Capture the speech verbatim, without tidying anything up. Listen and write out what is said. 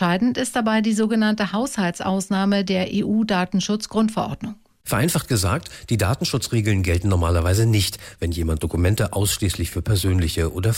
Entscheidend ist dabei die sogenannte Haushaltsausnahme der E U-Datenschutzgrundverordnung. Vereinfacht gesagt, die Datenschutzregeln gelten normalerweise nicht, wenn jemand Dokumente ausschließlich für persönliche oder